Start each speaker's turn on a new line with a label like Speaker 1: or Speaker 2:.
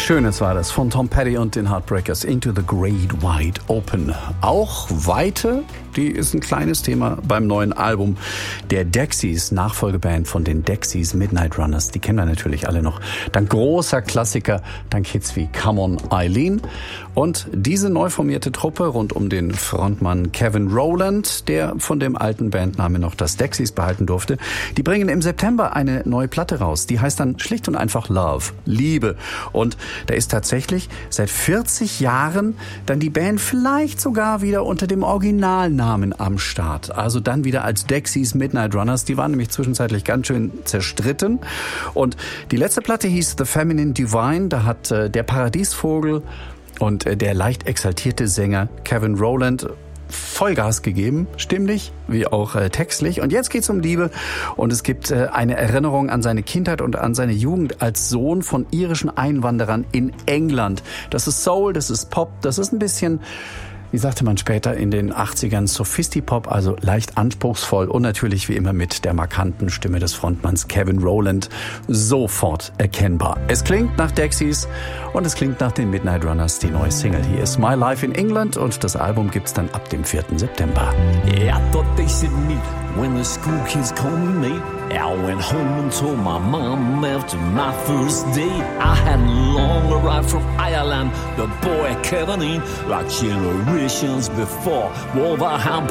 Speaker 1: Schönes war das von Tom Petty und den Heartbreakers, Into the Great Wide Open. Auch Weite, die ist ein kleines Thema beim neuen Album der Dexys, Nachfolgeband von den Dexys, Midnight Runners. Die kennen wir natürlich alle noch. Dann großer Klassiker, dank Hits wie Come On Eileen. Und diese neu formierte Truppe rund um den Frontmann Kevin Rowland, der von dem alten Bandnamen noch das Dexys behalten durfte, die bringen im September eine neue Platte raus. Die heißt dann schlicht und einfach Love, Liebe. Und da ist tatsächlich seit 40 Jahren dann die Band vielleicht sogar wieder unter dem Originalnamen am Start. Also dann wieder als Dexys Midnight Runners. Die waren nämlich zwischenzeitlich ganz schön zerstritten. Und die letzte Platte hieß The Feminine Divine. Da hat der Paradiesvogel und der leicht exaltierte Sänger Kevin Rowland Vollgas gegeben, stimmlich wie auch textlich. Und jetzt geht's um Liebe und es gibt eine Erinnerung an seine Kindheit und an seine Jugend als Sohn von irischen Einwanderern in England. Das ist Soul, das ist Pop, das ist ein bisschen, wie sagte man später in den 80ern, Sophisti-Pop, also leicht anspruchsvoll und natürlich wie immer mit der markanten Stimme des Frontmanns Kevin Rowland sofort erkennbar. Es klingt nach Dexys und es klingt nach den Midnight Runners, die neue Single. Hier ist My Life in England und das Album gibt's dann ab dem 4. September.
Speaker 2: Yeah, I thought they said meet when the school kids called me mate. I went home and told my mom after my first day. I hadn't long arrived from Ireland, the boy Kevin in, like generations before. Wolverhampton